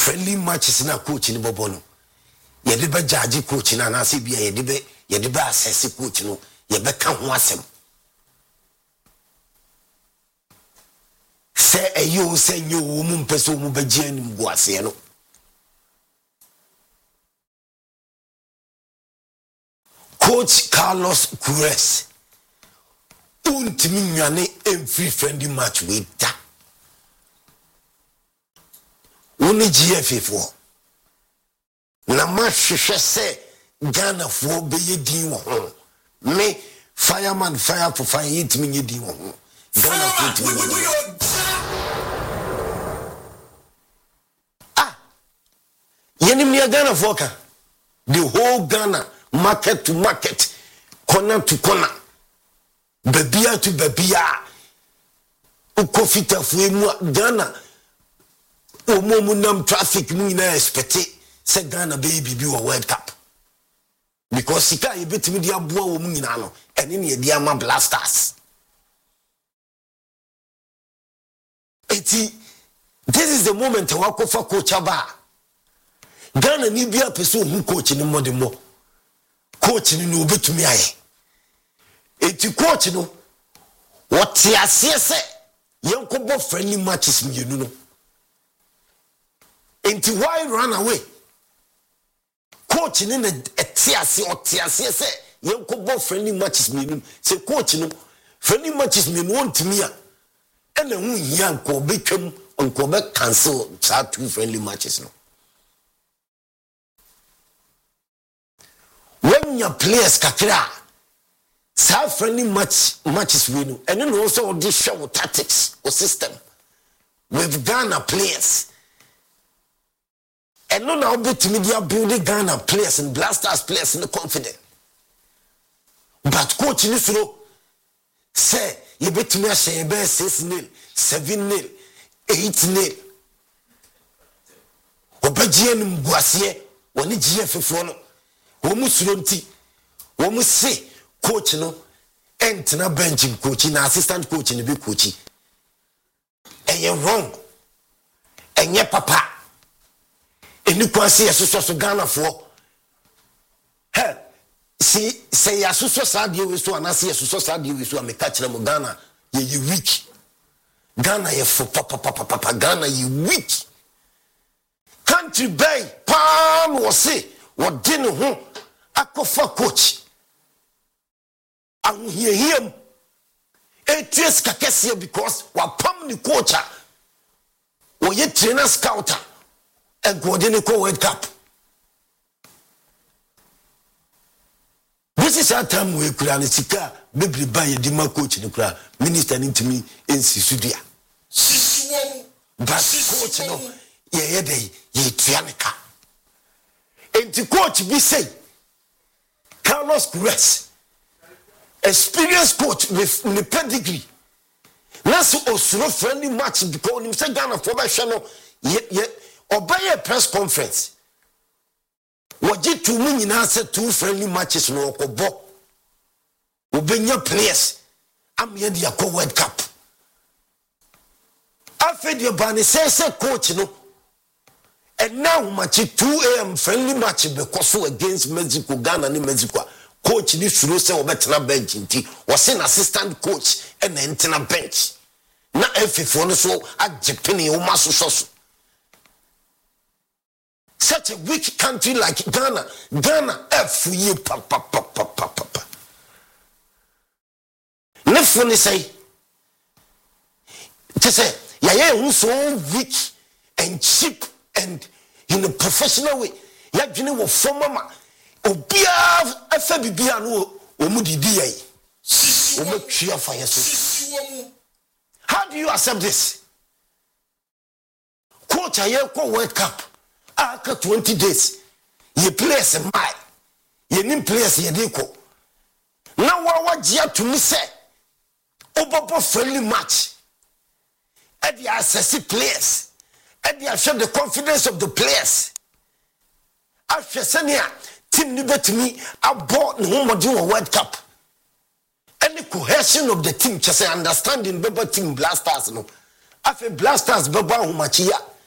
friendly matches na coach ni bobo no ye de be judge coach na na se bia ye de be assess coach no ye be ka ho asem se eyo se nyo wo mu mpese wo mu bagye anim go ase no Coach Carlos Queiroz untimi nwane every friendly match with that woni GFA4 na match hwehwe se Ghana for be yedin wo ho me fireman fire for fire yetimi yedin wo ho Ghana for yenim ne Ghana for ka the whole Ghana market to market corner to corner babia to babia ukofita fuemu Ghana omomunam traffic mu ina expect say Ghana baby bi wo World Cup because sika e betimi dia boa wo mu nyina no ene ne dia ama Blasters eti this is the moment wa kofa coach aba Ghana ni bia peso hu coach ni modemo coach ni no betumi aye eti coach no what ase yenkobo friendly matches mienu no enti why run away coach ni na etiase se yenkobo friendly matches mienu se coach no friendly matches mienu ontimi a ena hu hia nko betwam nko be cancel sa two friendly matches no when your players kakra sa friendly matches we know and then also this show tactics or system with Ghana players and no now bet media building Ghana players and Blasters players in the confident but coach ni so say you bet me share be 6-0 7-0 8-0 obagye nim guase woni GF4 no womu suronti womu se coach no entena bench coach na assistant coach ni be coach enye wrong enye papa eni kwase yesoso so Ghana for he si say yesoso sadie we so anase yesoso sadie we so ameka kire mo Ghana ye weak Ghana ye for papa Ghana ye weak country bay palm wo se wo de ne ho akofa coach him eties kakese because wa pam ni coach wo ye trainer scouter e godini ko World Cup this is our time we kura ni sika bebri ba ye di ma coach ni kura minister ni ntimi ensi sudua but coach no ye dey ye tuanika enti coach bi say Carlos Queiroz experienced coach with the pedigree. Let's also friendly match because you say Ghana for by channel obey a press conference. What did 2 million answer 2 friendly matches no okobo. Obenya players. I'm here the World Cup. After the ban say coach no. And now match 2 a.m. friendly match because against Mexico, Ghana ni Mexico. Coach ni suro se obetena bench nti was an assistant coach and entena bench na F4 no so agepene o maso so such a weak country like Ghana F you papa nefu ni say to say ya who so weak and cheap and in a professional way ya dwene wo former obia afa bibia no omudidi yai ometwa fire so how do you accept this coach aye ko World Cup aka 20 days ye players mai ye nim players ye dey ko na wa gia to me say obobo friendly match e dey assess players e dey show the confidence of the players afesania team ni betimi abo ne homodi wo World Cup any cohesion of the team just understanding beba team Blasters no afi Blasters beba homachi ya